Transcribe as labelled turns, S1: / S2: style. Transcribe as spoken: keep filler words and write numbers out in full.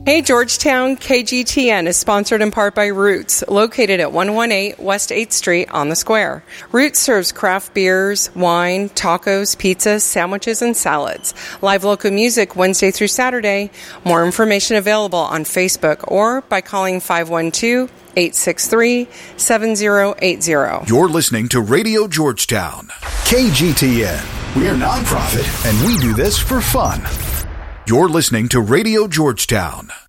S1: Hey Georgetown, K G T N is sponsored in part by Roots, located at one eighteen West eighth Street on the Square. Roots serves craft beers, wine, tacos, pizzas, sandwiches, and salads. Live local music Wednesday through Saturday. More information available on Facebook or by calling five one two, eight six three, seven zero eight zero.
S2: You're listening to Radio Georgetown. K G T N. We're nonprofit, and we do this for fun. You're listening to Radio Georgetown.